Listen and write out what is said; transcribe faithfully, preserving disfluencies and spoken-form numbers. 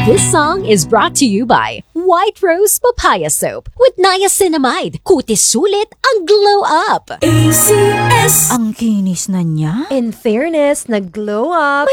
This song is brought to you by White Rose Papaya Soap with niacinamide. Kutis sulit ang glow up. A C S. Ang kinis na niya. In fairness, nag-glow up.